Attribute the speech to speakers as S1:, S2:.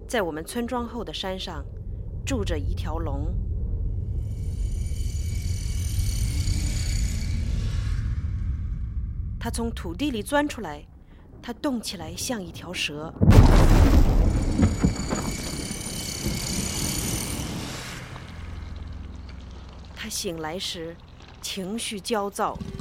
S1: 在我们村庄后的山上住着一条龙。它从土地里钻出来，它动起来像一条蛇。它醒来时情绪焦躁，